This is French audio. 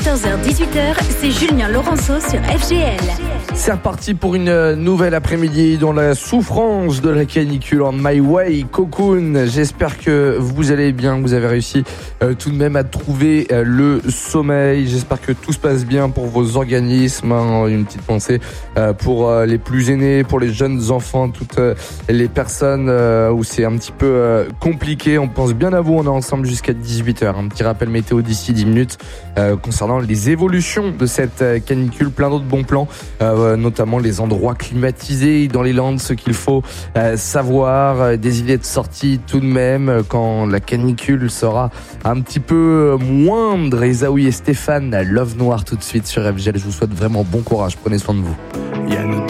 14h-18h, c'est Julien Laurenceau sur FGL. C'est reparti pour une nouvelle après-midi dans la souffrance de la canicule en My Way Cocoon. J'espère que vous allez bien, que vous avez réussi tout de même à trouver le sommeil. J'espère que tout se passe bien pour vos organismes. Une petite pensée pour les plus aînés, pour les jeunes enfants, toutes les personnes où c'est un petit peu compliqué. On pense bien à vous, on est ensemble jusqu'à 18h. Un petit rappel météo d'ici 10 minutes concernant les évolutions de cette canicule. Plein d'autres bons plans, notamment les endroits climatisés dans les Landes, ce qu'il faut savoir, des idées de sortie tout de même quand la canicule sera un petit peu moindre. Esaoui et Stéphane, Love Noir tout de suite sur FGL. Je vous souhaite vraiment bon courage, prenez soin de vous.